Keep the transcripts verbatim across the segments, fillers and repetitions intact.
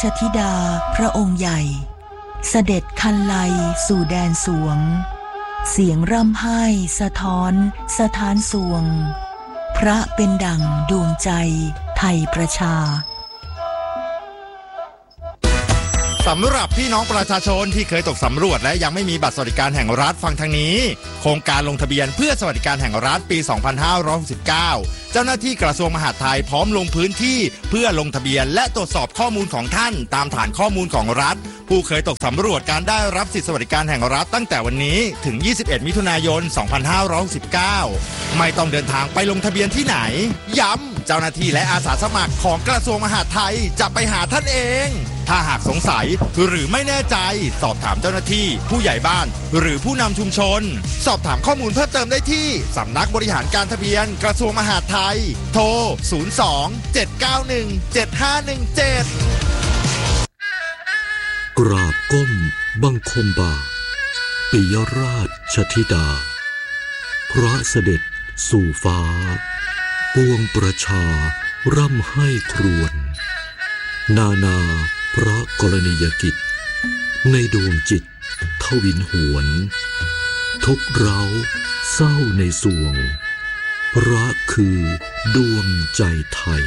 ธิดาพระองค์ใหญ่เสด็จคันไลสู่แดนสวงเสียงร่ำไห้สะท้อนสถานสวงพระเป็นดั่งดวงใจไทยประชาสำหรับพี่น้องประชาชนที่เคยตกสำรวจและยังไม่มีบัตรสวัสดิการแห่งรัฐฟังทางนี้โครงการลงทะเบียนเพื่อสวัสดิการแห่งรัฐปี สองพันห้าร้อยหกสิบเก้า เจ้าหน้าที่กระทรวงมหาดไทยพร้อมลงพื้นที่เพื่อลงทะเบียนและตรวจสอบข้อมูลของท่านตามฐานข้อมูลของรัฐผู้เคยตกสำรวจการได้รับสิทธิสวัสดิการแห่งรัฐตั้งแต่วันนี้ถึงยี่สิบเอ็ดมิถุนายน สองพันห้าร้อยหกสิบเก้า ไม่ต้องเดินทางไปลงทะเบียนที่ไหนย้ำเจ้าหน้าที่และอาสาสมัครของกระทรวงมหาดไทยจะไปหาท่านเองถ้าหากสงสัยหรือไม่แน่ใจสอบถามเจ้าหน้าที่ผู้ใหญ่บ้านหรือผู้นำชุมชนสอบถามข้อมูลเพิ่มเติมได้ที่สำนักบริหารการทะเบียนกระทรวงมหาดไทยโทรศูนย์ สอง เจ็ด เก้า หนึ่ง เจ็ด ห้า หนึ่ง เจ็ดกราบก้มบังคมบาทปิยราชธิดาพระเสด็จสู่ฟ้าปวงประชาร่ำให้ครวญนานาพระกรณียกิจในดวงจิตทวินหวนทุกเร้าเศร้าในสวงพระคือดวงใจไทย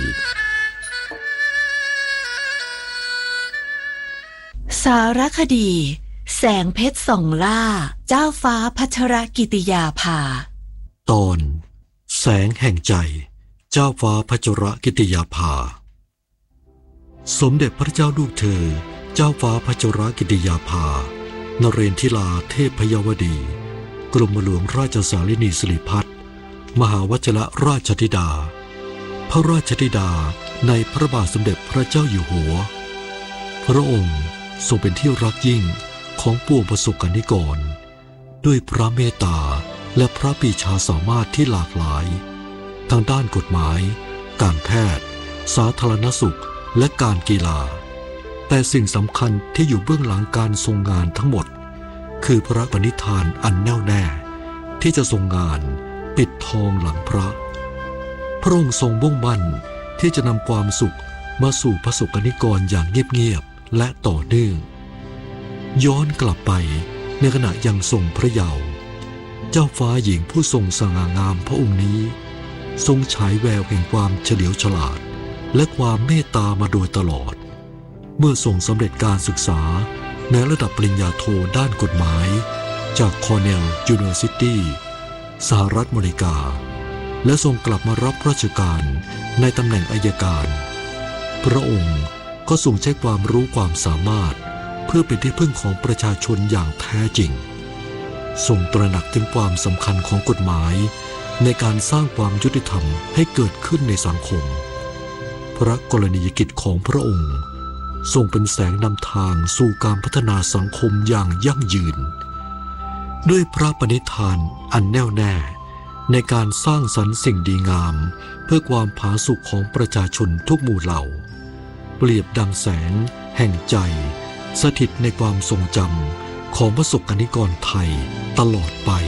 สารคดีแสงเพชรส่องล่าเจ้าฟ้าพัชรกิติยาภาตอนแสงแห่งใจเจ้าฟ้าพัชรกิติยาภาสมเด็จพระเจ้าลูกเธอเจ้าฟ้าพัชรกิติยาภานเรนทิลาเทพยวดีกรมหลวงราชสารินีสิริพัฒน์มหาวชิรราชธิดาพระราชธิดาในพระบาทสมเด็จพระเจ้าอยู่หัวพระองค์ทรงเป็นที่รักยิ่งของปวงประสบกนิกรด้วยพระเมตตาและพระปรีชาสามารถที่หลากหลายทางด้านกฎหมายการแพทย์สาธารณสุขและการกีฬาแต่สิ่งสำคัญที่อยู่เบื้องหลังการทรงงานทั้งหมดคือพระปณิธานอันแน่วแน่ที่จะทรงงานปิดทองหลังพระพระองค์ทรงมุ่งมั่นที่จะนำความสุขมาสู่ประสบกนิกรอย่างเงียบๆและต่อเนื่องย้อนกลับไปในขณะยังทรงพระเยาว์เจ้าฟ้าหญิงผู้ทรงสง่างามพระองค์นี้ทรงฉายแววแห่งความเฉลียวฉลาดและความเมตตามาโดยตลอดเมื่อทรงสำเร็จการศึกษาในระดับปริญญาโทด้านกฎหมายจากคอร์เนลยูนิเวอร์ซิตี้สหรัฐอเมริกาและทรงกลับมารับราชการในตำแหน่งอัยการพระองค์ก็ทรงใช้ความรู้ความสามารถเพื่อเป็นที่พึ่งของประชาชนอย่างแท้จริงทรงตระหนักถึงความสำคัญของกฎหมายในการสร้างความยุติธรรมให้เกิดขึ้นในสังคมพระกรณียกิจของพระองค์ทรงเป็นแสงนำทางสู่การพัฒนาสังคมอย่างยั่งยืนด้วยพระปณิธานอันแน่วแน่ในการสร้างสรรค์สิ่งดีงามเพื่อความผาสุกของประชาชนทุกหมู่เหล่าเปรียบดังแสงแห่งใจสถิตในความทรงจำของประสบกนิกรไทยตลอดไป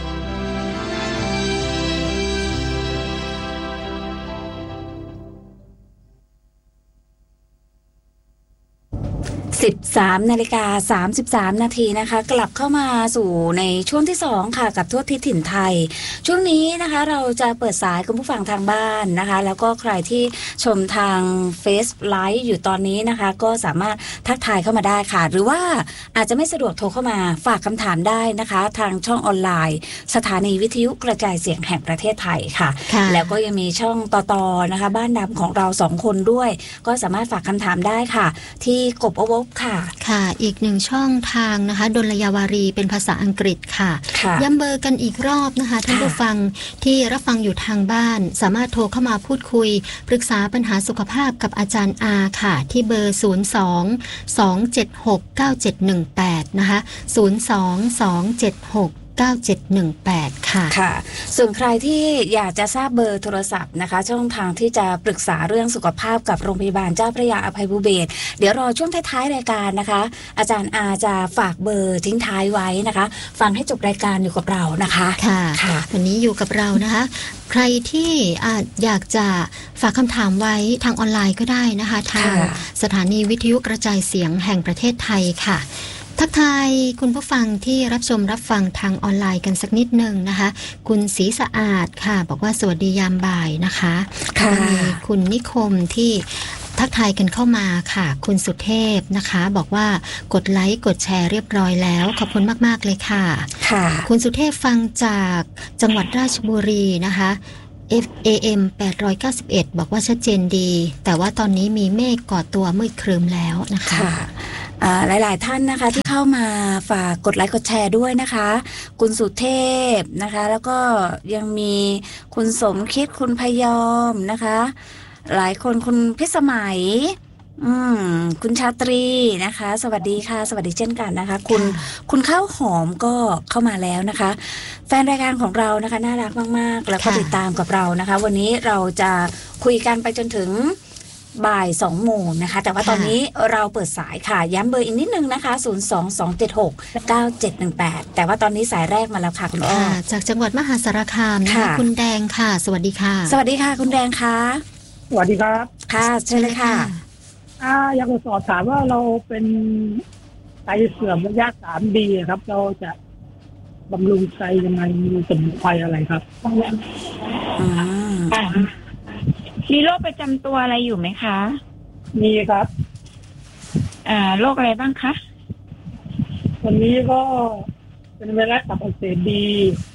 สิบสามนาฬิกาสามสิบสามนาทีนะคะกลับเข้ามาสู่ในช่วงที่สองค่ะกับทั่วทิศถิ่นไทยช่วงนี้นะคะเราจะเปิดสายคุณผู้ฟังทางบ้านนะคะแล้วก็ใครที่ชมทาง Face Live อยู่ตอนนี้นะคะก็สามารถทักทายเข้ามาได้ค่ะหรือว่าอาจจะไม่สะดวกโทรเข้ามาฝากคำถามได้นะคะทางช่องออนไลน์สถานีวิทยุกระจายเสียงแห่งประเทศไทยค่ะแล้วก็ยังมีช่องต่อๆนะคะบ้านดำของเราสองคนด้วยก็สามารถฝากคำถามได้ค่ะที่กบอบค่ะค่ะอีกหนึ่งช่องทางนะคะดลยาวารีเป็นภาษาอังกฤษค่ะย้ำเบอร์กันอีกรอบนะคะท่านผู้ฟังที่รับฟังอยู่ทางบ้านสามารถโทรเข้ามาพูดคุยปรึกษาปัญหาสุขภาพกับอาจารย์อาค่ะที่เบอร์ศูนย์ สอง สอง เจ็ด หก เก้า เจ็ด หนึ่ง แปดนะคะศูนย์ สอง สอง เจ็ด หกเก้าเจ็ดหนึ่งแปดค่ะค่ะส่วนใครที่อยากจะทราบเบอร์โทรศัพท์นะคะช่องทางที่จะปรึกษาเรื่องสุขภาพกับโรงพยาบาลเจ้าพระยาอภัยภูเบศรเดี๋ยวรอช่วงท้ายๆรายการนะคะอาจารย์อาจะฝากเบอร์ทิ้งท้ายไว้นะคะฟังให้จบรายการอยู่กับเรานะคะค่ะค่ะวันนี้อยู่กับเรานะคะใครที่อยากจะฝากคำถามไว้ทางออนไลน์ก็ได้นะคะทางสถานีวิทยุกระจายเสียงแห่งประเทศไทยค่ะทักทายคุณผู้ฟังที่รับชมรับฟังทางออนไลน์กันสักนิดหนึ่งนะคะคุณศรีสะอาดค่ะบอกว่าสวัสดียามบ่ายนะคะค่ะมีคุณนิคมที่ทักทายกันเข้ามาค่ะคุณสุเทพนะคะบอกว่ากดไลค์กดแชร์เรียบร้อยแล้วขอบคุณมากๆเลยค่ะค่ะคุณสุเทพฟังจากจังหวัดราชบุรีนะคะ เอฟ เอ เอ็ม แปดร้อยเก้าสิบเอ็ดบอกว่าชัดเจนดีแต่ว่าตอนนี้มีเมฆก่อตัวมืดครึ้มแล้วนะคะหลายๆท่านนะคะที่เข้ามาฝากกดไลค์กดแชร์ด้วยนะคะคุณสุเทพนะคะแล้วก็ยังมีคุณสมคิดคุณพยอมนะคะหลายคนคุณพิสมัยอืมคุณชาตรีนะคะสวัสดีค่ะสวัสดีเช่นกันนะคะคุณคุณข้าวหอมก็เข้ามาแล้วนะคะแฟนรายการของเรานะคะน่ารักมากๆแล้วก็ติดตามกับเรานะคะวันนี้เราจะคุยกันไปจนถึงบ่ายสองโมงนะคะแต่ว่าตอนนี้เราเปิดสายค่ะย้ำเบอร์อีกนิดนึงนะคะศูนย์ สอง สอง เจ็ด หก เก้า เจ็ด หนึ่ง แปดแต่ว่าตอนนี้สายแรกมาแล้วค่ะคุณอ้อจากจังหวัดมหาสารคามนะคะคุณแดงค่ะสวัสดีค่ะสวัสดีค่ะคุณแดงค่ะสวัสดีครับค่ะเชิญเลยค่ะอ่าอยากจะสอบถามว่าเราเป็นไตเสื่อมระยะสามดีครับเราจะบำรุงไตยังไงมีสมุนไพรอะไรครับอืมมีโรคประจำตัวอะไรอยู่ไหมคะมีครับอ่าโรคอะไรบ้างคะวันนี้ก็เป็นไวรัสตับอักเสบบี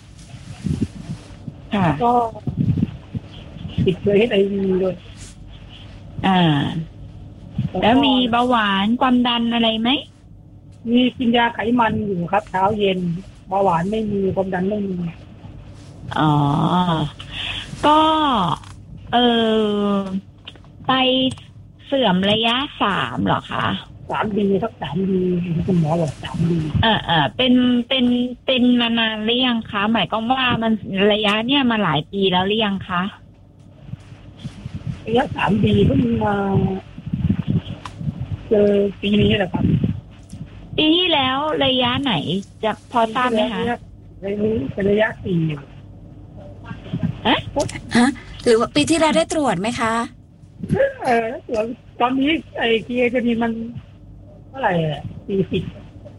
ค่ะก็ติดเลยให้ไอวีเลยอ่าแล้วมีเบาหวานความดันอะไรไหมมีกินยาไขมันอยู่ครับเช้าเย็นเบาหวานไม่มีความดันไม่มีอ๋อก็เออไตเสื่อมระยะสามเหรอคะสามดีสักสามดีคุณหมอบอกสามดีเออเออเป็นเป็นเป็นมานานหรือยังคะหมายความว่ามันระยะเนี่ยมาหลายปีแล้วหรือยังคะระยะสามดีเพิ่งมาเจอปีนี้แหละครับปีที่แล้วระยะไหนจะพอทราบไหมคะระยะนี้เป็นระยะสี่ฮะฮะหรือว่าปีที่แล้วได้ตรวจไหมคะเออตรวจตอนนี้ไอ้ทีเอจะมีมันเท่าไหร่สี่สิบ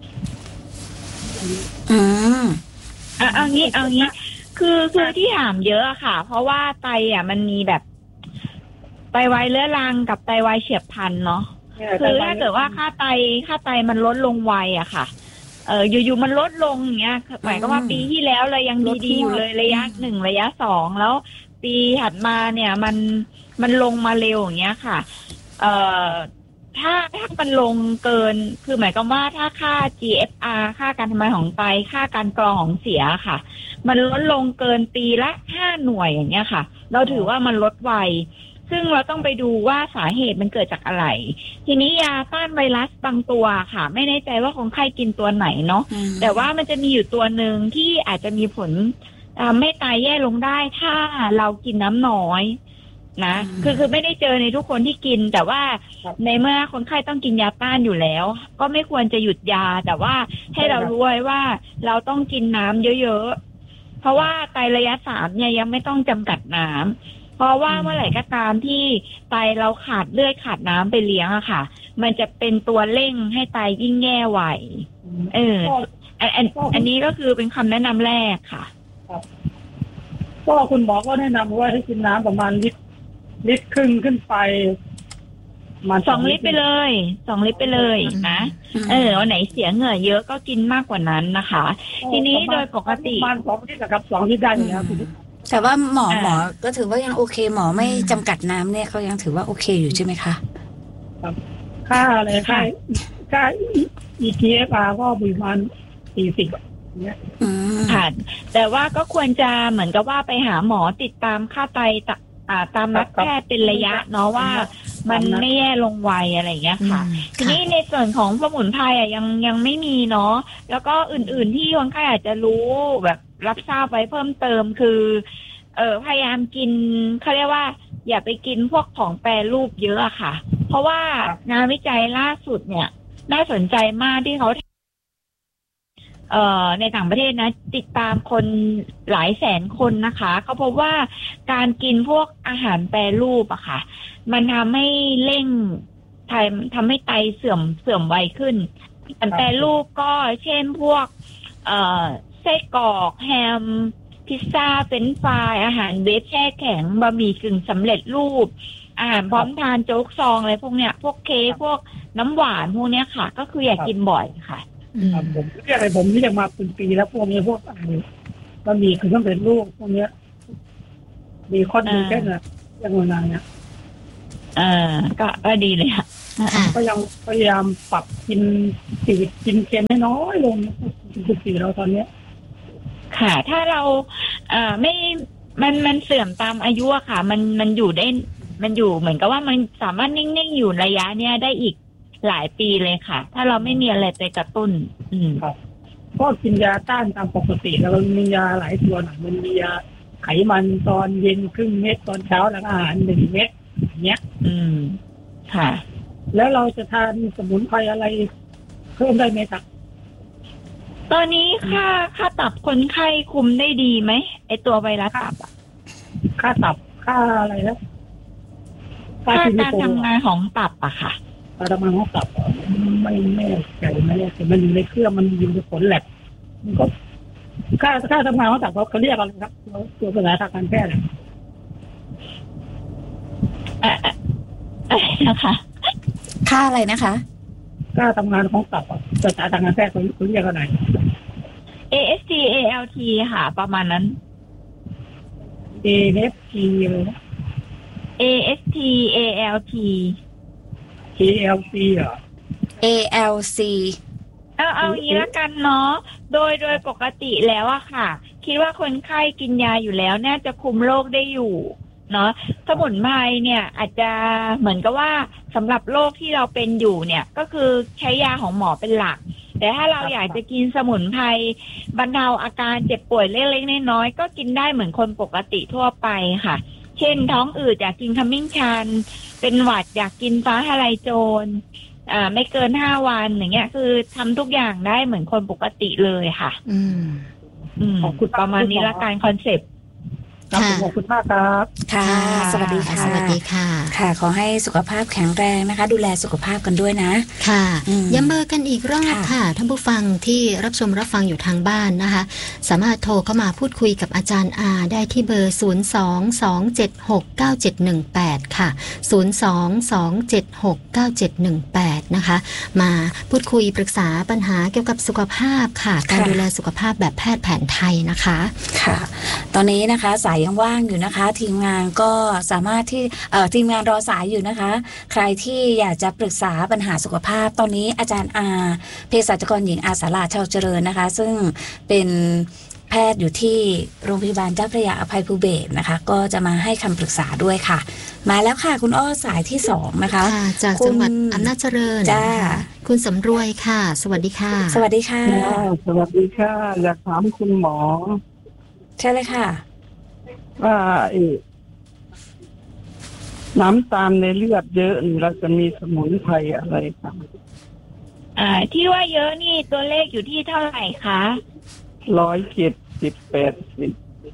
อืมอ่ะเอางี้เอางี้คือคือที่ถามเยอะอะค่ะเพราะว่าไตอ่ะมันมีแบบไตวายเรื้อรังกับไตวายเฉียบพลันเนาะคือถ้าเกิดว่าค่าไตค่าไตมันลดลงไวอะค่ะเอออยู่ๆมันลดลงอย่างเงี้ยหมายก็ว่าปีที่แล้วเรายังดีๆอยู่เลยระยะหนึ่งระยะสองแล้วปีถัดมาเนี่ยมันมันลงมาเร็วอย่างเงี้ยค่ะเอ่อถ้าถ้ามันลงเกินคือหมายความว่าถ้าค่า จี เอฟ อาร์ ค่าการทำงานของไตค่าการกรองของเสียค่ะมันลดลงเกินปีละห้าหน่วยอย่างเงี้ยค่ะเราถือว่ามันลดไวซึ่งเราต้องไปดูว่าสาเหตุมันเกิดจากอะไรทีนี้ยาต้านไวรัสบางตัวค่ะไม่แน่ใจว่าคนไข้กินตัวไหนเนาะแต่ว่ามันจะมีอยู่ตัวหนึ่งที่อาจจะมีผลไม่ตายแย่ลงได้ถ้าเรากินน้ำน้อยนะคือคือไม่ได้เจอในทุกคนที่กินแต่ว่าในเมื่อคนไข้ต้องกินยาต้านอยู่แล้วก็ไม่ควรจะหยุดยาแต่ว่าให้เรารู้ไว้ว่าเราต้องกินน้ำเยอะๆเพราะว่าไตระยะสามเนี่ยยังไม่ต้องจำกัดน้ำเพราะว่าเมื่อไหร่ก็ตามที่ไตเราขาดเลือดขาดน้ำไปเลี้ยงอะค่ะมันจะเป็นตัวเร่งให้ไตยิ่งแย่ไวเอออันอันอันนี้ก็คือเป็นคำแนะนำแรกค่ะก็คุณหมอก็แนะนำว่าให้กินน้ำประมาณลิตรลิตรครึ่งขึ้นไปมาสองลิตรไปเลยสองลิตรไปเลยนะเออวันไหนเสียเหงื่อเยอะก็กินมากกว่านั้นนะคะทีนี้โดยปกติประมาณสองลิตรนะครับสองลิตรได้แล้วแต่ว่าหมอหมอก็ถือว่ายังโอเคหมอไม่จำกัดน้ำเนี่ยเขายังถือว่าโอเคอยู่ใช่ไหมคะครับค่าอะไรค่าค่า อี ที เอฟ อาร์ ก็ประมาณสี่สิบเนี่ยค่ะแต่ว่าก็ควรจะเหมือนกับว่าไปหาหมอติดตามค่าไตตามนัดแพทย์เป็นระยะเนาะว่ามันไม่แย่ลงไวอะไรอย่างเงี้ยค่ะทีนี้ในส่วนของสมุนไพรอ่ะยังยังไม่มีเนาะแล้วก็อื่นๆที่คนไข้อาจจะรู้แบบรับทราบไว้เพิ่มเติมคือเออพยายามกินเขาเรียกว่าอย่าไปกินพวกของแปรรูปเยอะอะค่ะเพราะว่างานวิจัยล่าสุดเนี่ยน่าสนใจมากที่เขาเอ่อในต่างประเทศนะติดตามคนหลายแสนคนนะคะเขาพบว่าการกินพวกอาหารแปรรูปอะค่ะมันทำให้เร่งทำทำให้ไตเสื่อมเสื่อมไวขึ้นอาหารแปรรูปก็เช่นพวกเอ่อไส้กรอกแฮมพิซซ่าเฟรนช์ฟรายอาหารเวฟแช่แข็งบะหมี่กึ่งสำเร็จรูปอาหารพร้อมทานโจ๊กซองอะไรพวกเนี้ยพวกเค้กพวกน้ำหวานพวกเนี้ยค่ะก็คืออย่ากินบ่อยค่ะครับผมเรียกอะไรผมนี่ยังมาเป็นปีแล้วพวกนี้พวกอะไรบะหมี่กึ่งสำเร็จรูปพวกเนี้ยมีข้อดีแค่ไหนยังนานเนี่ยอ่าก็ก็ดีเลยค่ะก็ยังพยายามปรับกินสีกินเค็มให้น้อยลงทุกปีเราตอนเนี้ยค่ะถ้าเราเอ่อไม่มันมันเสื่อมตามอายุอะค่ะมันมันอยู่ได้มันอยู่เหมือนกับว่ามันสามารถนิ่งๆอยู่ระยะเนี้ยได้อีกหลายปีเลยค่ะถ้าเราไม่มีอะไรไปกระตุ้นอืมครับก็กินยาต้านตามปกติแล้วมันมียาหลายตัวหน่อยมันมียาไขมันตอนเย็นครึ่งเม็ดตอนเช้าหลังอาหารหนึ่งเม็ดอย่างเงี้ยอืมค่ะแล้วเราจะทานสมุนไพรอะไรเพิ่มได้ไหมครับตอนนี้ค่าค่าตับคนไข้คุมได้ดีไหมไอตัวไวรัสตับอ่ะค่าตับค่าอะไรนะค่าการทำงานของตับอะค่ะการทำงานของตับไม่แน่ใจไม่แน่ใจมันอยู่ในเครื่องมันอยู่ในผลแลบมันก็ค่าค่าทำงานของตับเขาเรียกอะไรครับตัวภาษาทางการแพทย์อะไรนะคะค่าอะไรนะคะค่าทำงานของตับภาษาทางการแพทย์เขาเรียกอะไรเอ เอส ที เอ แอล ที ค่ะประมาณนั้นเอ เอส ที เลยนะเอ เอส ที เอ แอล ทีเอ แอล ซี เหรอเอ แอล ซีเอาเอาอย่างนี้ละกันเนาะโดยโดยปกติแล้วอะค่ะคิดว่าคนไข้กินยาอยู่แล้วน่าจะคุมโรคได้อยู่เนาะสมุนไพรเนี่ยอาจจะเหมือนกับว่าสำหรับโรคที่เราเป็นอยู่เนี่ยก็คือใช้ยาของหมอเป็นหลักแต่ถ้าเราอยากจะกินสมุนไพรบรรเทาอาการเจ็บป่วยเล็กๆน้อยๆก็กินได้เหมือนคนปกติทั่วไปค่ะเช่นท้องอืดอยากกินขมิ้นชันเป็นหวัดอยากกินฟ้าทะลายโจรอ่าไม่เกินห้าวันอย่างเงี้ยคือทำทุกอย่างได้เหมือนคนปกติเลยค่ะอืมอืมประมาณนี้ละการคอนเซ็ปต์ขอบคุณมากครับค่ะสวัสดีค่ะสวัสดีค่ะค่ะขอให้สุขภาพแข็งแรงนะคะดูแลสุขภาพกันด้วยนะค่ะย้ำเบอร์กันอีกรอบค่ะท่านผู้ฟังที่รับชมรับฟังอยู่ทางบ้านนะคะสามารถโทรเข้ามาพูดคุยกับอาจารย์อาได้ที่เบอร์ศูนย์ สอง สอง เจ็ด หก เก้า เจ็ด หนึ่ง แปดค่ะศูนย์ สอง สอง เจ็ด หก เก้า เจ็ด หนึ่ง แปดนะคะมาพูดคุยปรึกษาปัญหาเกี่ยวกับสุขภาพค่ะการดูแลสุขภาพแบบแพทย์แผนไทยนะคะค่ะตอนนี้นะคะสายยังว่างอยู่นะคะทีมงานก็สามารถที่เอ่อทีมงานรอสายอยู่นะคะใครที่อยากจะปรึกษาปัญหาสุขภาพตอนนี้อาจารย์อาเภสัชกรหญิงอาสาลาชาวเจริญนะคะซึ่งเป็นแพทย์อยู่ที่โรงพยาบาลเจ้าพระยาอภัยภูเบศรนะคะก็จะมาให้คำปรึกษาด้วยค่ะมาแล้วค่ะคุณอ้อสายที่สองนะคะจากจังหวัดอำนาจเจริญจ้าคุณสำรวยค่ะสวัสดีค่ะสวัสดีค่ะสวัสดีค่ะอยากถามคุณหมอใช่เลยค่ะว่าน้ำตาลในเลือดเยอะนี่เราจะมีสมุนไพรอะไรครับอ่าที่ว่าเยอะนี่ตัวเลขอยู่ที่เท่าไหร่คะร้อยเจ็ดสิบแปดสิบ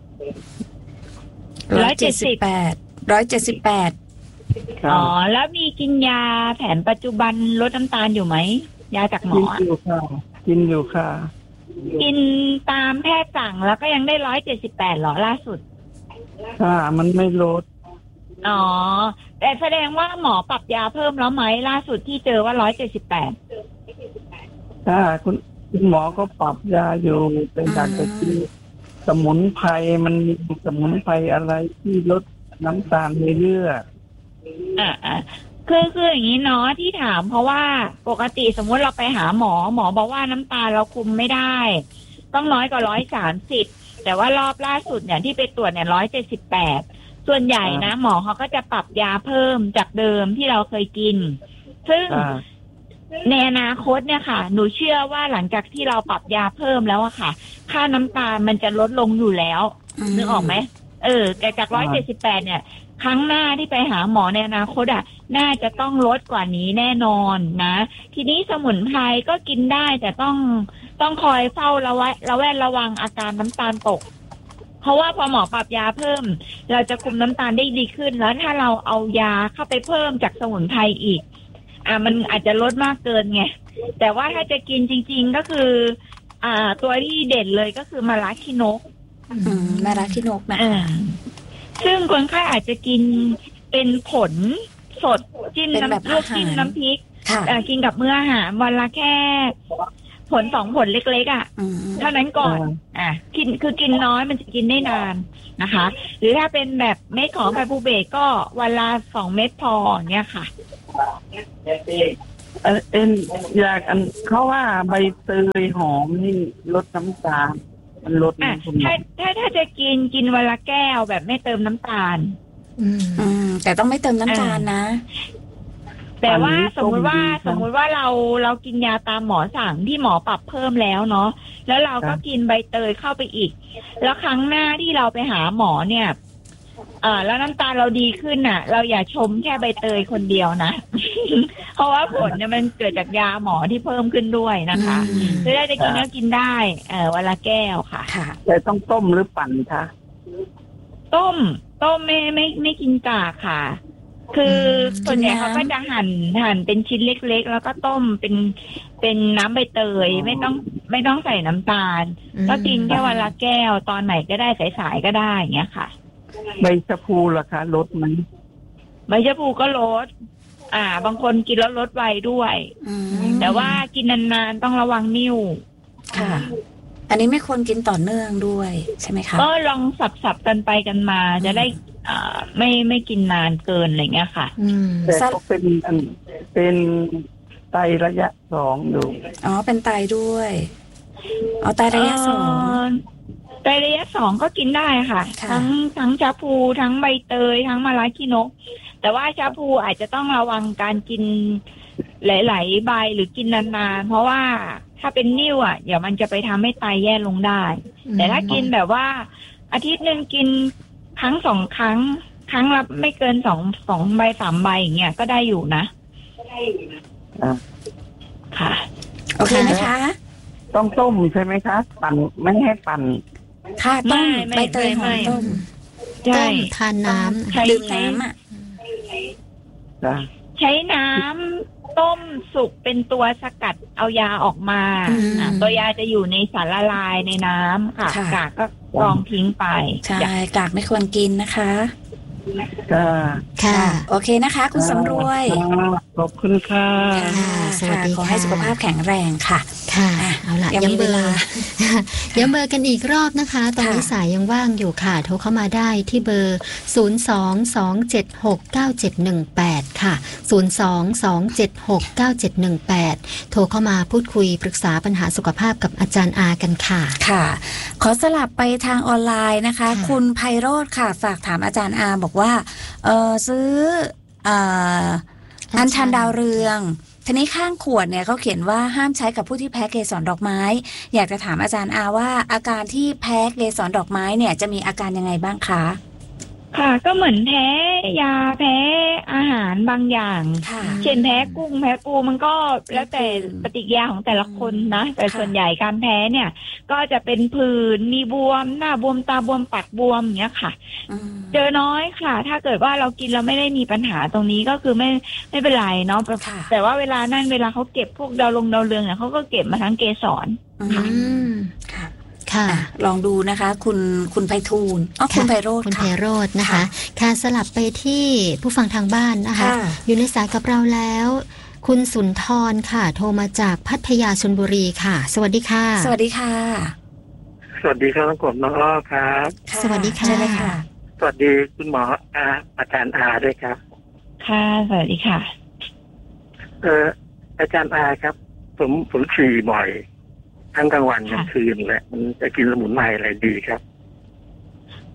ร้อยเจ็ดสิบแปดร้อยเจ็ดสิบแปดอ๋อแล้วมีกินยาแผนปัจจุบันลดน้ำตาลอยู่ไหมยาจากหมอกินอยู่ค่ะกินอยู่ค่ะกินตามแพทย์สั่งแล้วก็ยังได้ร้อยเจ็ดสิบแปดหรอล่าสุดค่ะมันไม่ลดอ๋อแต่แสดงว่าหมอปรับยาเพิ่มแล้วไหมล่าสุดที่เจอว่าร้อยเจ็ดสิบแปดค่ะคุณคุณหมอก็ปรับยาอยู่เป็นการจะกินสมุนไพรมันมีสมุนไพรอะไรที่ลดน้ำตาลในเลือดอ่าอ่าคือคืออย่างนี้เนาะที่ถามเพราะว่าปกติสมมติเราไปหาหมอหมอบอกว่าน้ำตาลเราคุมไม่ได้ต้องน้อยกว่าร้อยสามสิบแต่ว่ารอบล่าสุดเนี่ยที่ไปตรวจเนี่ยร้อยเจ็ดสิบแปดส่วนใหญ่นะหมอเขาก็จะปรับยาเพิ่มจากเดิมที่เราเคยกินซึ่งในอนาคตเนี่ยค่ะหนูเชื่อว่าหลังจากที่เราปรับยาเพิ่มแล้วอะค่ะค่าน้ำตาลมันจะลดลงอยู่แล้วนึกออกไหมเออแต่จากร้อยเจ็ดสิบแปดเนี่ยครั้งหน้าที่ไปหาหมอในอนาคตอ่ะน่าจะต้องลดกว่านี้แน่นอนนะทีนี้สมุนไพรก็กินได้แต่ต้องต้องคอยเฝ้าระแวดระแวดระวังอาการน้ำตาลตกเพราะว่าพอหมอปรับยาเพิ่มเราจะคุมน้ำตาลได้ดีขึ้นแล้วถ้าเราเอายาเข้าไปเพิ่มจากสมุนไพรอีกอ่ามันอาจจะลดมากเกินไงแต่ว่าถ้าจะกินจริงๆก็คืออ่าตัวที่เด่นเลยก็คือมะระขี้นกอืมมะระขี้นกนะซึ่งคนไข้อาจจะกินเป็นผลสดจิ้มน้ำลวกจิ้มน้ำพริกกินกับมื้ออาหารวันละแค่ผลสองผลเล็กๆอ่ะเท่านั้นก่อนอ่ะกินคือกินน้อยมันจะกินได้นานนะคะหรือถ้าเป็นแบบเม็ดของไพบูเบกก็วันละสองเม็ดพอเนี่ยค่ะเออเอ็นอยากอันเขาว่าใบเตยหอมนี่ลดน้ำตาลมันลดอ่ะถ้าถ้าถ้าจะกินกินวันละแก้วแบบไม่เติมน้ำตาลอืมแต่ต้องไม่เติมน้ำตาลนะแต่ว่าสมมุติว่าสมมุติว่าเราเรากินยาตามหมอสั่งที่หมอปรับเพิ่มแล้วเนาะแล้วเราก็กินใบเตยเข้าไปอีกแล้วครั้งหน้าที่เราไปหาหมอเนี่ยอ่าแล้วน้ำตาลเราดีขึ้นน่ะเราอย่าชมแค่ใบเตยคนเดียวนะ เพราะว่าผลเนี่ยมันเกิดจากยาหมอที่เพิ่มขึ้นด้วยนะคะจะได้จะกินก็กินได้เอ่อวันละแก้วค่ะแต่ต้องต้มหรือปั่นคะต้มต้มไม่ไม่ไม่กินกากค่ะคือส่วนใหญ่เขาก็จะหั่นหั่นเป็นชิ้นเล็กๆแล้วก็ต้มเป็นเป็นน้ำใบเตยไม่ต้องไม่ต้องใส่น้ำตาลก็กินแค่วันละแก้วตอนไหนก็ได้สายๆก็ได้อย่างเงี้ยค่ะใบชะพูล่ะคะลดไหมใบชะพูก็ลดอ่าบางคนกินแล้วลดไวด้วยแต่ว่ากินนานๆต้องระวังนิ่วค่ะอันนี้ไม่ควรกินต่อเนื่องด้วยใช่ไหมคะก็ลองสับๆกันไปกันมาจะได้อ่าไม่ไม่กินนานเกินอะไรเงี้ยค่ะแต่ก็เป็นเป็นไตระยะสองอยู่อ๋อเป็นไตด้วยเอาไตระยะสองไตระยะสองก็กินได้ค่ะทั้งทั้งชาพูทั้งใบเตยทั้งมะระขี้นกแต่ว่าชาพูอาจจะต้องระวังการกินหลายๆใบหรือกินนานๆเพราะว่าถ้าเป็นนิ่วอ่ะเดี๋ยวมันจะไปทำให้ไตแย่ลงได้แต่ถ้ากินแบบว่าอาทิตย์นึงกินครั้งสองครั้งครั้งละไม่เกินสองสองใบสามใบอย่างเงี้ยก็ได้อยู่นะค่ะโอเคนะคะต้องต้มใช่ไหมคะปั่นไม่ให้ปั่นค่ะต้มใบเตยหอมต้มต้มทานน้ำดื่มน้ำอ่ะใช้น้ำต้มสุกเป็นตัวสกัดเอายาออกมาตัวยาจะอยู่ในสารละลายในน้ำค่ะกากก็กรองทิ้งไปใช่กากไม่ควรกินนะคะค่ะโอเคนะคะคุณสำรวยขอบคุณค่ะสวัสดีขอให้สุขภาพแข็งแรงค่ะค่ะเอาล่ะย้ำเบอร์ย้ำเบอร์กันอีกรอบนะคะตอนนี้สายยังว่างอยู่ค่ะโทรเข้ามาได้ที่เบอร์ศูนย์ สอง สอง เจ็ด หก เก้า เจ็ด หนึ่ง แปดค่ะศูนย์ สอง สอง เจ็ด หก เก้า เจ็ด หนึ่ง แปดโทรเข้ามาพูดคุยปรึกษาปัญหาสุขภาพกับอาจารย์อากันค่ะค่ะขอสลับไปทางออนไลน์นะคะคุณไพโรจน์ค่ะฝากถามอาจารย์อาบอกว่าเออซื้ออ่าอัญชันดาวเรืองทีนี้ข้างขวดเนี่ยเขาเขียนว่าห้ามใช้กับผู้ที่แพ้เกสรดอกไม้อยากจะถามอาจารย์อาว่าอาการที่แพ้เกสรดอกไม้เนี่ยจะมีอาการยังไงบ้างคะค่ะก็เหมือนแพ้ยาแพ้อาหารบางอย่างเช่นแพ้กุ้งแพ้ปูมันก็แล้วแต่ปฏิกิริยาของแต่ละคนนะแต่ส่วนใหญ่การแพ้เนี่ยก็จะเป็นผื่นมีบวมหน้าบวมตาบวมปากบวมอย่างเงี้ยค่ะเจอน้อยค่ะถ้าเกิดว่าเรากินเราไม่ได้มีปัญหาตรงนี้ก็คือไม่ไม่เป็นไรเนาะแต่ว่าเวลานั่นเวลาเขาเก็บพวกดาวลงดาวเรืองเนี่ยเขาก็เก็บมาทั้งเกสรค่ะค่ะลองดูนะคะคุณคุณไพฑูรย์อ๋อคุณไพโรจน์คุณไพโรจน์นะคะค่ะสลับไปที่ผู้ฟังทางบ้านนะคะอยู่ในสายกับเราแล้วคุณสุนทรค่ะโทรมาจากพัทยาชลบุรีค่ะสวัสดีค่ะสวัสดีค่ะสวัสดีครับน้องกบน้องอ้อครับสวัสดีค่ะใช่เลยค่ะสวัสดีคุณหมออาอาจารย์อาด้วยครับค่ะสวัสดีค่ะเอออาจารย์อาครับผมผมฉี่บ่อยทั้งกลางวันกลางคืนแหละมันจะกินสมุนไพรอะไรดีครับ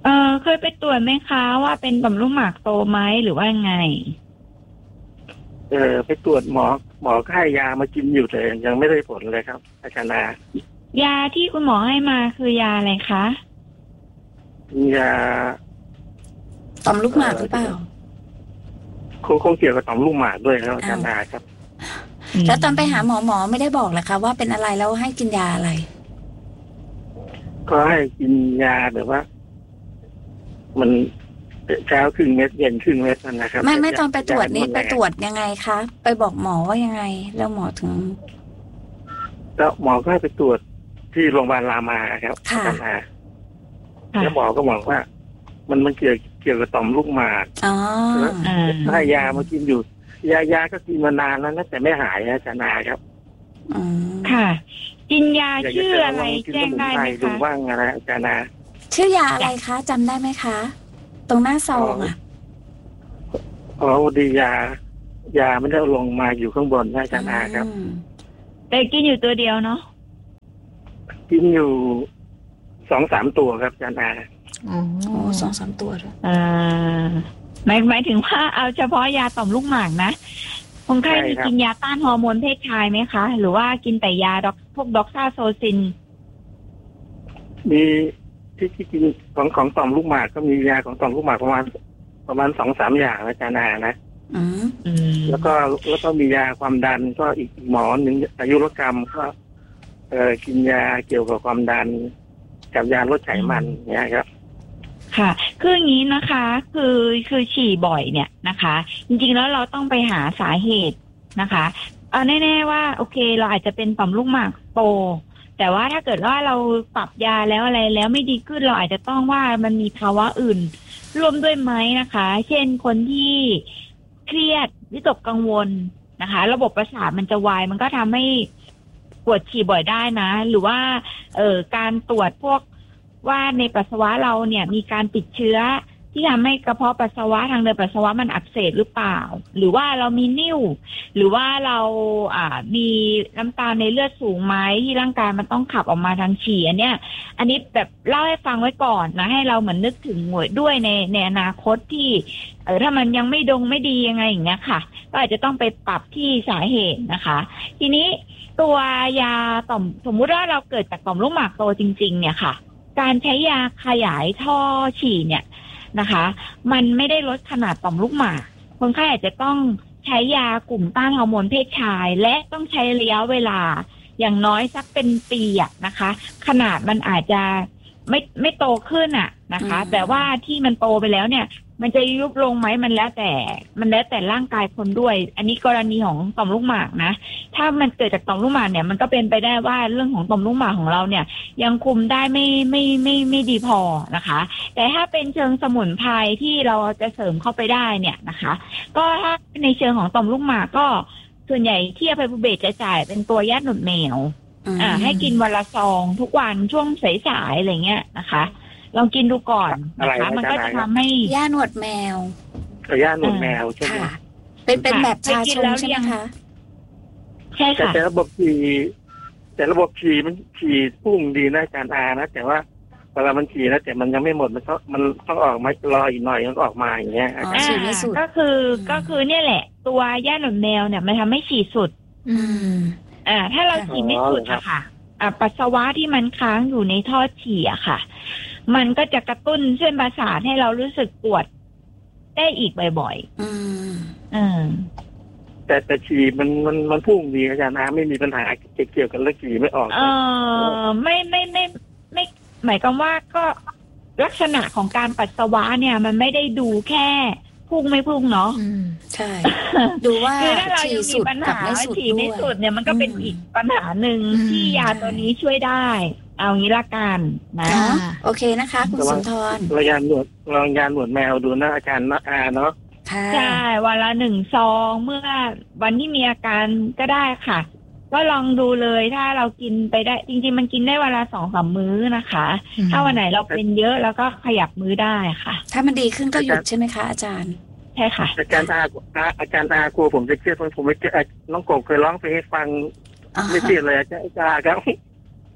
เออเคยไปตรวจไหมคะว่าเป็นต่อมลูกหมากโตไหมหรือว่าไงเออไปตรวจหมอหมอก็ให้ยามากินอยู่แต่ยังไม่ได้ผลเลยครับอาจารย์นายาที่คุณหมอให้มาคือยาอะไรคะยาต่อมลูกหมากหรือเปล่าคงคงเกี่ยวกับต่อมลูกหมากด้วยครับอาจารย์นาครับแล้วตอนไปหาหมอหมอไม่ได้บอกเหรอคะว่าเป็นอะไรแล้วให้กินยาอะไรก็ให้กินยาแบบว่ามันเช้าครึ่งเม็ดเย็นครึ่งเม็ดนั่นนะครับไม่ไม่ตอนไปตรวจนี่ไปตรวจยังไงคะไปบอกหมอว่ายังไงแล้วหมอถึงแล้วหมอก็ให้ไปตรวจที่โรงพยาบาลรามาครับอาจารย์นาแล้วหมอก็บอกว่ามันมันเกี่ยวเกี่ยวกับต่อมลูกหมากอ๋อให้ยามากินอยู่ยายาก็กินมานานแล้วนะแต่ไม่หายอาจารย์นาครับอ๋อค่ะกินยาชื่ออะไรแจ้งได้ไหมคะดูว่างอะไรอาจารย์นาชื่อยาอะไรคะจำได้ไหมคะตรงหน้าซองอ่ะอ๋อดียายาไม่ได้ลงมาอยู่ข้างบนอาจารย์นาครับแต่กินอยู่ตัวเดียวเนาะกินอยู่สองสามตัวครับอาจารย์นาอ๋อสองสามตัวด้วยอ่าหมายหมายถึงว่าเอาเฉพาะยาต่อมลูกหมากนะคนไข้มีกินยาต้านฮอร์โมนเพศชายไหมคะหรือว่ากินแต่ยาดอกพวกด็อกซาโซซินมีที่ที่กินของของต่อมลูกหมากก็มียาของต่อมลูกหมากประมาณประมาณสองสามอย่างอาจารย์นานะแล้วก็แล้วก็มียาความดันก็อีกหมอหนึ่งอายุรกรรมก็เอ่อกินยาเกี่ยวกับความดันกับยาลดไขมันเนี่ยครับค่ะคืออย่างนี้นะคะคือคือฉี่บ่อยเนี่ยนะคะจริงๆแล้วเราต้องไปหาสาเหตุนะคะเอาแน่ๆว่าโอเคเราอาจจะเป็นต่อมลูกหมากโตแต่ว่าถ้าเกิดว่าเราปรับยาแล้วอะไรแล้วไม่ดีขึ้นเราอาจจะต้องว่ามันมีภาวะอื่นร่วมด้วยไหมนะคะเช่นคนที่เครียดวิตกกังวลนะคะระบบประสาทมันจะวายมันก็ทำให้ปวดฉี่บ่อยได้นะหรือว่าเอ่อการตรวจพวกว่าในปัสสาวะเราเนี่ยมีการติดเชื้อที่ทำให้กระเพาะปัสสาวะทางเดินปัสสาวะมันอักเสบหรือเปล่าหรือว่าเรามีนิ่วหรือว่าเราอ่ามีน้ำตาลในเลือดสูงไหมที่ร่างกายมันต้องขับออกมาทางฉี่อันเนี้ยอันนี้แบบเล่าให้ฟังไว้ก่อนนะให้เราเหมือนนึกถึงหน่วยด้วยในในอนาคตที่เออถ้ามันยังไม่ดงไม่ดียังไงอย่างเงี้ยค่ะก็อาจจะต้องไปปรับที่สาเหตุนะคะทีนี้ตัวยาต่อมสมมุติว่าเราเกิดจากต่อมลูกหมากโตจริงๆเนี่ยค่ะการใช้ยาขยายท่อฉี่เนี่ยนะคะมันไม่ได้ลดขนาดต่อมลูกหมากคนไข้อาจจะต้องใช้ยากลุ่มต้านฮอร์โมนเพศชายและต้องใช้ระยะเวลาอย่างน้อยสักเป็นปีอะนะคะขนาดมันอาจจะไม่ไม่โตขึ้นอะนะคะแต่ว่าที่มันโตไปแล้วเนี่ยมันจะยุบลงไหมมันแล้วแต่มันแล้วแต่ร่างกายคนด้วยอันนี้กรณีของต่อมลูกหมากนะถ้ามันเกิดจากต่อมลูกหมากเนี่ยมันก็เป็นไปได้ว่าเรื่องของต่อมลูกหมากของเราเนี่ยยังคุมได้ไม่ไม่ไม่ไม่ดีพอนะคะแต่ถ้าเป็นเชิงสมุนไพรที่เราจะเสริมเข้าไปได้เนี่ยนะคะก็ถ้าในเชิงของต่อมลูกหมากก็ส่วนใหญ่ที่อภัยภูเบศจะจ่ายเป็นตัวยาหนวดแมวอ่าให้กินวันละซองทุกวันช่วงสายๆอะไรเงี้ยนะคะลองกินดูก่อนนะคะมันก็จะทำให้ย่าหนวดแมวย่าหนวดแมวใช่ไหมเป็นเป็นแบบชาชงใช่ไหมคะใช่ค่ะแต่ระบบฉี่แต่ระบบฉี่มันฉี่พุ่งดีนะอาจารย์อานะแต่ว่าเวลามันฉี่แล้วแต่มันยังไม่หมดมันต้องมันต้องออกมารออีกหน่อยมันก็ออกมาอย่างเงี้ยก็คือก็คือเนี่ยแหละตัวย่าหนวดแมวเนี่ยมันทำให้ฉี่สุดอืมอ่าถ้าเราฉี่ไม่สุดอะค่ะอ่าปัสสาวะที่มันค้างอยู่ในท่อฉี่อะค่ะมันก็จะกระตุ้นเส้นประสาทให้เรารู้สึกปวดได้อีกบ่อยๆอืมอืมแต่แต่ฉี่มันมันมันพุ่งดีอาจารย์นะไม่มีปัญหาเกี่ยวกับเรื่องฉี่ไม่ออกเออไม่ไม่ไม่ไม่หมายความว่าก็ลักษณะของการปัสสาวะเนี่ยมันไม่ได้ดูแค่พุ่งไม่พุ่งเนาะใช่ดูว่าฉี่สุดกับไม่สุดฉี่ไม่สุดเนี่ยมันก็เป็นอีกปัญหาหนึ่งที่ยาตัวนี้ช่วยได้เอางี้ละกันนะโอเคนะคะคุณสุนทรลองยาหนวดลองยาหนวดแมวดูนะอาจารย์นะอาเนาะใช่วันละหนึ่งซองเมื่อวันที่มีอาการก็ได้ค่ะก็ลองดูเลยถ้าเรากินไปได้จริงๆมันกินได้วันละสองสามมื้อนะคะถ้าวันไหนเราเป็นเยอะแล้วก็ขยับมื้อได้ค่ะถ้ามันดีขึ้นก็หยุดใช่ไหมคะอาจารย์ใช่ค่ะอาจารย์อาอาจารย์อากลัวผมจะเครียดผมไม่เครียดน้องกบเคยร้องเพลงให้ฟังไม่เครียดเลยอาจารย์ครับ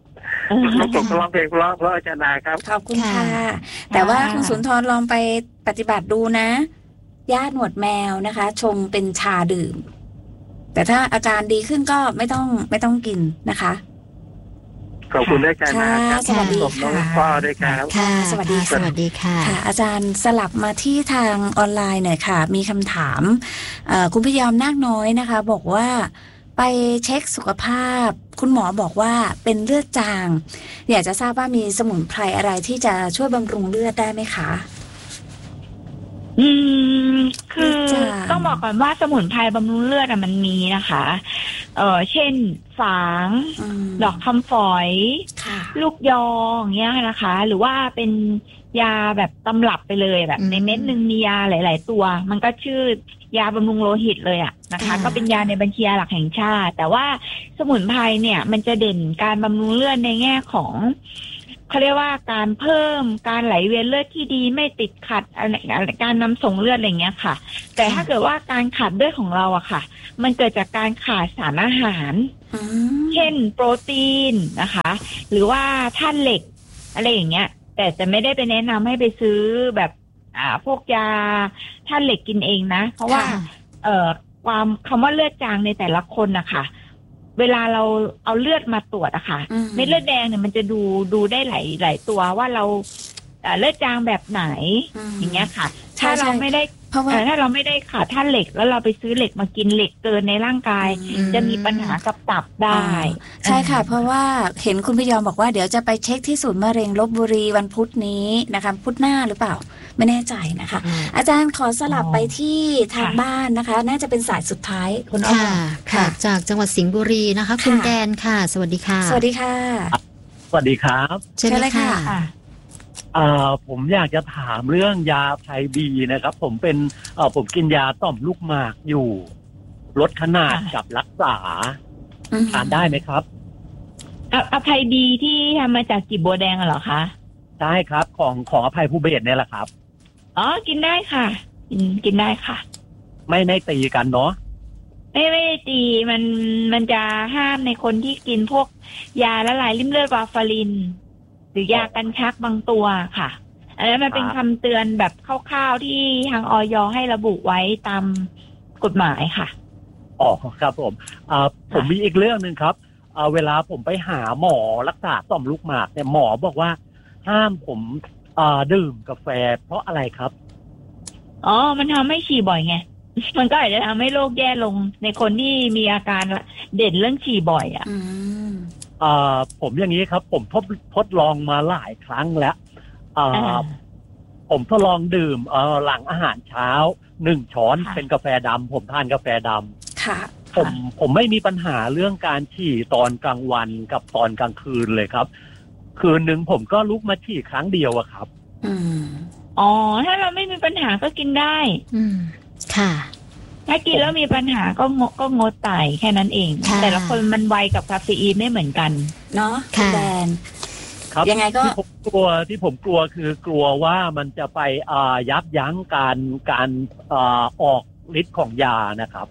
ผมก็ร้องเพลงเพราะเพราะอาจารย์นาครับขอบคุณค่ะแต่ว่าคุณสุนทรลองไปปฏิบัติดูนะย่าหนวดแมวนะคะชงเป็นชาดื่มแต่ถ้าอาการดีขึ้นก็ไม่ต้องไม่ต้องกินนะคะขอบคุณด้วยกันนะครับสวัสดีค่ะพ่อด้วยครับค่ะสวัสดีสวัสดีค่ะอาจารย์สลับมาที่ทางออนไลน์หน่อยค่ะมีคำถามคุณพยอมนาคน้อยนะคะบอกว่าไปเช็คสุขภาพคุณหมอบอกว่าเป็นเลือดจางอยากจะทราบว่ามีสมุนไพรอะไรที่จะช่วยบำรุงเลือดได้ไหมคะอืมคือต้องบอกก่อนว่าสมุนไพรบำรุงเลือดอะมันมีนะคะเออเช่นฝางดอกคำฝอยลูกยออย่างเงี้ยนะคะหรือว่าเป็นยาแบบตำรับไปเลยแบบในเม็ดนึงมียาหลายๆตัวมันก็ชื่อยาบำรุงโลหิตเลยอะนะคะก็เป็นยาในบัญชียาหลักแห่งชาติแต่ว่าสมุนไพรเนี่ยมันจะเด่นการบำรุงเลือดในแง่ของเขาเรียกว่าการเพิ่มการไหลเวียนเลือดที่ดีไม่ติดขัดอะไรการนำส่งเลือดอะไรเงี้ยค่ะแต่ถ้าเกิดว่าการขาดเลือดของเราอะค่ะมันเกิดจากการขาดสารอาหารเช่นโปรตีนนะคะหรือว่าธาตุเหล็กอะไรอย่างเงี้ยแต่จะไม่ได้ไปแนะนำให้ไปซื้อแบบอ่าพวกยาธาตุเหล็กกินเองนะเพราะว่าเอ่อความคำว่าเลือดจางในแต่ละคนนะคะเวลาเราเอาเลือดมาตรวจอะค่ะเม็ดเลือดแดงเนี่ยมันจะดูดูได้หลายหลายตัวว่าเราเลือดจางแบบไหนอย่างเงี้ยค่ะถ้าเราไม่ได้เพราะว่าถ้าเราไม่ได้ขาดธาตุเหล็กแล้วเราไปซื้อเหล็กมากินเหล็กเกินในร่างกายจะมีปัญหากับตับได้ใช่ค่ะเพราะว่าเห็นคุณพยอมบอกว่าเดี๋ยวจะไปเช็คที่ศูนย์มะเร็งลพบุรีวันพุธนี้นะคะพุธหน้าหรือเปล่าไม่แน่ใจนะคะอาจารย์ขอสลับไปที่ทางบ้านนะคะน่าจะเป็นสายสุดท้ายคุณอ้อค่ะจากจังหวัดสิงห์บุรีนะคะคุณแดนค่ะสวัสดีค่ะสวัสดีค่ะสวัสดีครับเชิญเลยค่ะอ่าผมอยากจะถามเรื่องยาไพบีนะครับผมเป็นเอ่อผมกินยาต่อมลูกหมากอยู่ลดขนาดกับรักษาทานได้ไหมครับอภัยดีที่ทำมาจากกีบบัวแดงเหรอคะใช่ครับของของอภัยภูเบศเนี่ยแหละครับอ๋อกินได้ค่ะกินกินได้ค่ะไม่ไม่ตีกันเนาะไม่ไม่ตีมันมันจะห้ามในคนที่กินพวกยาละลายริ่มเลือดวาฟารินหรือยากันชักบางตัวค่ะอันนั้นมันเป็นคำเตือนแบบคร่าวๆที่ทางอย.ให้ระบุไว้ตามกฎหมายค่ะอ๋อครับผมอ่าผมมีอีกเรื่องนึงครับอ่าเวลาผมไปหาหมอรักษาต่อมลูกหมากเนี่ยหมอบอกว่าห้ามผมอ่าดื่มกาแฟเพราะอะไรครับอ๋อมันทำให้ฉี่บ่อยไงมันก็อาจจะทำให้โรคแย่ลงในคนที่มีอาการเด่นเรื่องฉี่บ่อยอ่ะอ่าผมอย่างนี้ครับผมทดทดลองมาหลายครั้งแล้วอ่าผมทดลองดื่มเอ่อหลังอาหารเช้าหนึ่งช้อนเป็นกาแฟดำผมทานกาแฟดำค่ะผมผมไม่มีปัญหาเรื่องการฉี่ตอนกลางวันกับตอนกลางคืนเลยครับคืนนึงผมก็ลุกมาฉี่ครั้งเดียวอะครับอืมอ๋อถ้าเราไม่มีปัญหาก็กินได้อืมค่ะถ้ากินแล้วมีปัญหาก็งดก็งดไตแค่นั้นเองแต่ละคนมันไวกับคาเฟอีนไม่เหมือนกันเนาะคุณแดนครับยังไงก็ที่ผมกลัวที่ผมกลัวคือกลัวว่ามันจะไปอ่ายับยั้งการการอ่าออกฤทธิ์ของยานะครับ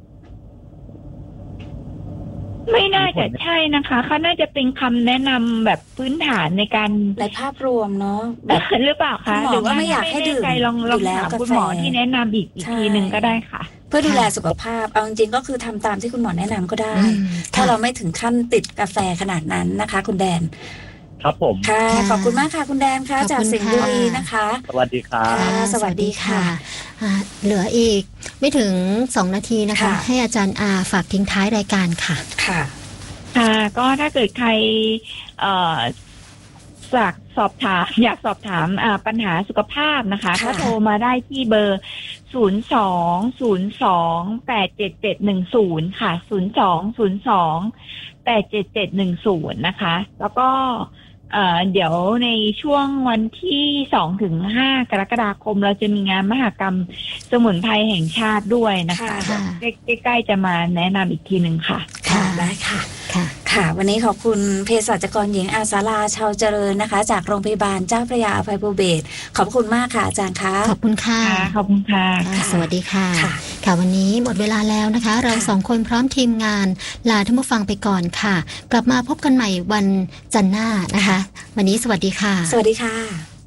ไม่น่าจะใช่นะคะเขาน่าจะเป็นคำแนะนำแบบพื้นฐานในการในภาพรวมเนาะแบบหรือเปล่าคะหรือว่าไม่อยากให้ดื่มลองลองถามคุณหมอที่แนะนำอีกอีกทีหนึ่งก็ได้ค่ะเพื่อดูแลสุขภาพเอาจริงๆก็คือทำตามที่คุณหมอแนะนำก็ได้ถ้าเราไม่ถึงขั้นติดกาแฟขนาดนั้นนะคะคุณแดนครับผมค่ะขอบคุณมากค่ะคุณแดนค่ะจากสิงห์บุรีนะคะสวัสดีครับสวัสดีค่ะเหลืออีกไม่ถึงสองนาทีนะคะให้อาจารย์อาฝากทิ้งท้ายรายการค่ะค่ะค่ะก็ถ้าเกิดใครเอ่ออยากสอบถามอยากสอบถามอ่าปัญหาสุขภาพนะคะก็โทรมาได้ที่เบอร์ศูนย์ สอง ศูนย์ สอง แปด เจ็ด เจ็ด หนึ่ง ศูนย์ค่ะศูนย์ สอง ศูนย์ สอง แปด เจ็ด เจ็ด หนึ่ง ศูนย์นะคะแล้วก็เอ่อเดี๋ยวในช่วงวันที่สองถึงห้ากรกฎาคมเราจะมีงานมหกรรมสมุนไพรแห่งชาติด้วยนะคะใกล้ๆจะมาแนะนำอีกทีหนึ่งค่ะค่ะได้ค่ะค่ะค่ะวันนี้ขอบคุณเภสัชกรหญิงอาสาลาชาวเจริญนะคะจากโรงพยาบาลเจ้าพระยาอภัยภูเบศรขอบคุณมากค่ะอาจารย์คะขอบคุณค่ะขอบคุณค่ะสวัสดีค่ะค่ะวันนี้หมดเวลาแล้วนะคะเราสองคนพร้อมทีมงานลาท่านผู้ฟังไปก่อนค่ะกลับมาพบกันใหม่วันจันทร์หน้านะคะวันนี้สวัสดีค่ะสวัสดีค่ะ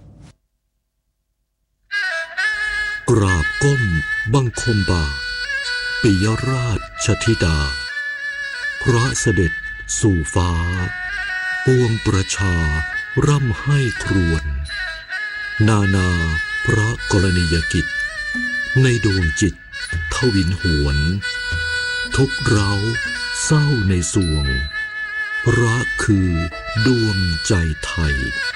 กราบก้มบังคมบาปิยราชธิดาพระเสด็จสู่ฟ้าปวงประชาร่ำให้ครวญนานาพระกรณียกิจในดวงจิตทวินหวนทุกเร้าเศร้าในสวงพระคือดวงใจไทย